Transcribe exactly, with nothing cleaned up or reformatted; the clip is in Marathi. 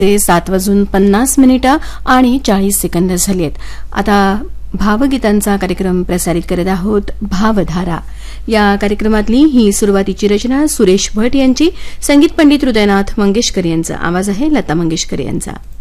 ते सात वाजून पन्नास मिनिटं आणि चाळीस सेकंद झाली आहेत. आता भावगीतांचा कार्यक्रम प्रसारित करत आहोत. भावधारा या कार्यक्रमातली ही सुरुवातीची रचना सुरेश भट यांची, संगीत पंडित हृदयनाथ मंगेशकर यांचा, आवाज आहे लता मंगेशकर यांचा.